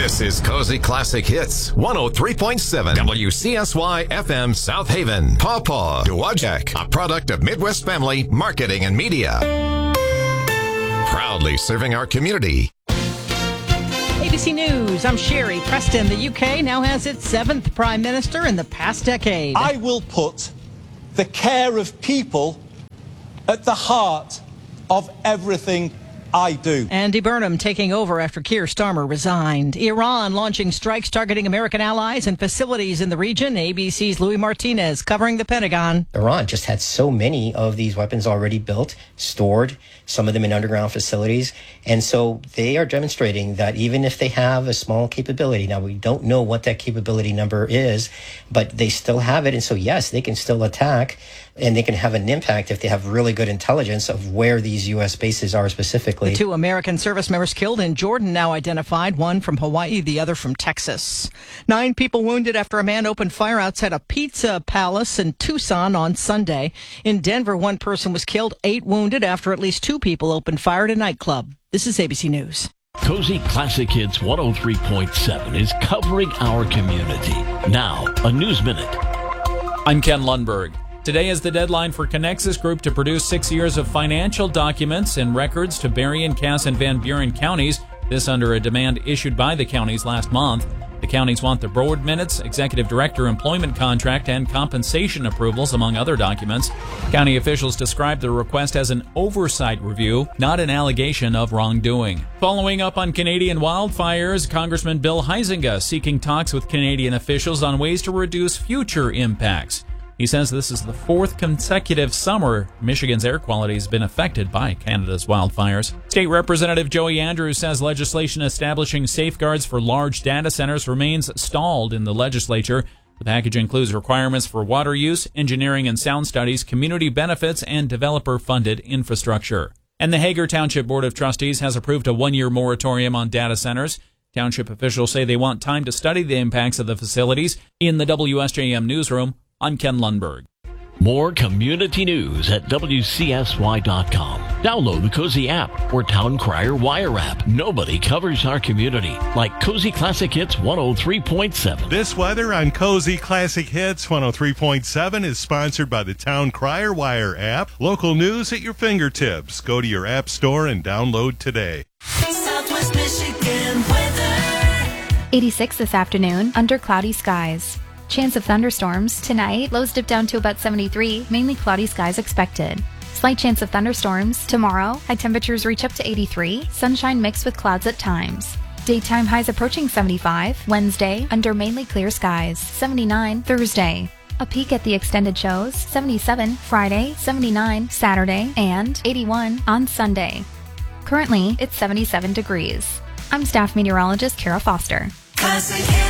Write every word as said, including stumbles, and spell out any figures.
This is Cozy Classic Hits, one oh three point seven W C S Y F M South Haven. Pawpaw Dowagiac, a product of Midwest Family Marketing and Media. Proudly serving our community. A B C News, I'm Sherry. Preston, the U K now has its seventh Prime Minister in the past decade. I will put the care of people at the heart of everything I do. Andy Burnham taking over after Keir Starmer resigned. Iran launching strikes targeting American allies and facilities in the region. A B C's Louis Martinez covering the Pentagon. Iran just had so many of these weapons already built, stored, some of them in underground facilities. And so they are demonstrating that even if they have a small capability, now we don't know what that capability number is, but they still have it. And so, yes, they can still attack and they can have an impact if they have really good intelligence of where these U S bases are specifically. The two American service members killed in Jordan now identified, one from Hawaii, the other from Texas. Nine people wounded after a man opened fire outside a pizza palace in Tucson on Sunday. In Denver, one person was killed, eight wounded after at least two people opened fire at a nightclub. This is A B C News. Cozy Classic Hits one oh three point seven is covering our community. Now, a News Minute. I'm Ken Lundberg. Today is the deadline for Connexus Group to produce six years of financial documents and records to Berrien, Cass, and Van Buren counties. This under a demand issued by the counties last month. The counties want the board minutes, executive director employment contract, and compensation approvals, among other documents. County officials described the request as an oversight review, not an allegation of wrongdoing. Following up on Canadian wildfires, Congressman Bill Huizenga seeking talks with Canadian officials on ways to reduce future impacts. He says this is the fourth consecutive summer Michigan's air quality has been affected by Canada's wildfires. State Representative Joey Andrews says legislation establishing safeguards for large data centers remains stalled in the legislature. The package includes requirements for water use, engineering and sound studies, community benefits, and developer-funded infrastructure. And the Hager Township Board of Trustees has approved a one-year moratorium on data centers. Township officials say they want time to study the impacts of the facilities. In the W S J M newsroom, I'm Ken Lundberg. More community news at W C S Y dot com. Download the Cozy app or Town Crier Wire app. Nobody covers our community like Cozy Classic Hits one oh three point seven. This weather on Cozy Classic Hits one oh three point seven is sponsored by the Town Crier Wire app. Local news at your fingertips. Go to your app store and download today. Southwest Michigan weather. eighty-six this afternoon, under cloudy skies. Chance of thunderstorms tonight. Lows dip down to about seventy-three. Mainly cloudy skies expected. Slight chance of thunderstorms tomorrow. High temperatures reach up to eighty-three. Sunshine mixed with clouds at times. Daytime highs approaching seventy-five. Wednesday, under mainly clear skies. seventy-nine Thursday. A peek at the extended shows. seventy-seven Friday, seventy-nine Saturday, and eighty-one on Sunday. Currently, it's seventy-seven degrees. I'm staff meteorologist Kara Foster. Classic